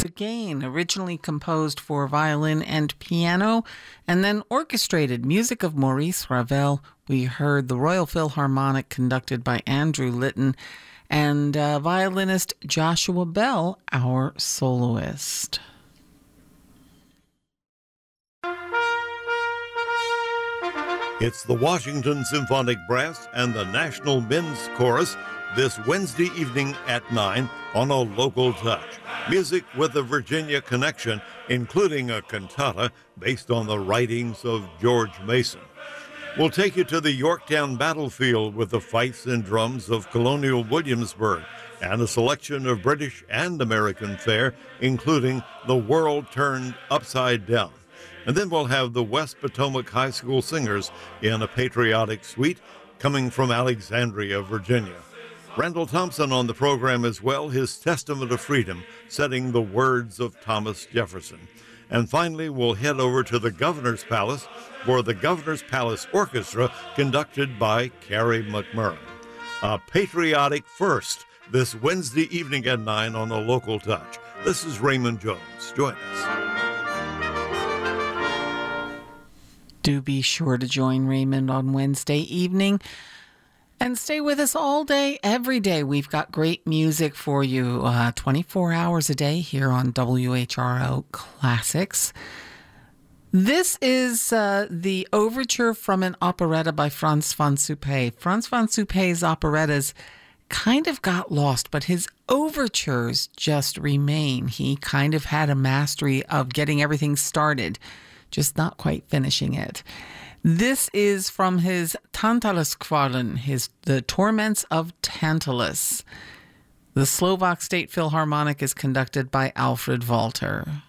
Again, originally composed for violin and piano, and then orchestrated. Music of Maurice Ravel. We heard the Royal Philharmonic conducted by Andrew Litton, and violinist Joshua Bell, our soloist. It's the Washington Symphonic Brass and the National Men's Chorus this Wednesday evening at 9 on A Local Touch. Music with a Virginia connection, including a cantata based on the writings of George Mason. We'll take you to the Yorktown battlefield with the fifes and drums of Colonial Williamsburg and a selection of British and American fare, including The World Turned Upside Down. And then we'll have the West Potomac High School Singers in a patriotic suite coming from Alexandria, Virginia. Randall Thompson on the program as well, his Testament of Freedom, setting the words of Thomas Jefferson. And finally, we'll head over to the Governor's Palace for the Governor's Palace Orchestra, conducted by Carrie McMurray. A patriotic first this Wednesday evening at 9 on A Local Touch. This is Raymond Jones. Join us. Do be sure to join Raymond on Wednesday evening. And stay with us all day, every day. We've got great music for you 24 hours a day here on WHRO Classics. This is the overture from an operetta by Frans van Suppé. Frans van Suppé's operettas kind of got lost, but his overtures just remain. He kind of had a mastery of getting everything started, just not quite finishing it. This is from his Tantaluskvarlen, The Torments of Tantalus. The Slovak State Philharmonic is conducted by Alfred Walter.